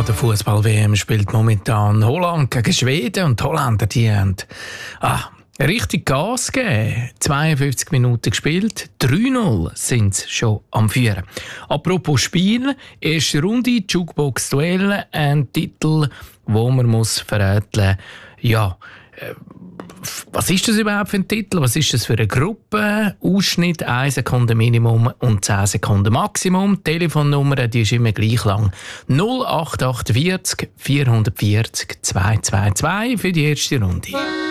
an der Fußball-WM spielt momentan Holland gegen Schweden und die Holländer, die haben richtig Gas gegeben. 52 Minuten gespielt, 3-0 sind sie schon am Führen. Apropos Spiel, erste Runde, Jukebox-Duell, ein Titel, wo man muss verrätseln. Ja, was ist das überhaupt für ein Titel? Was ist das für eine Gruppe? Ausschnitt 1 Sekunde Minimum und 10 Sekunden Maximum. Die Telefonnummer, die ist immer gleich lang. 0848 440 222 für die erste Runde.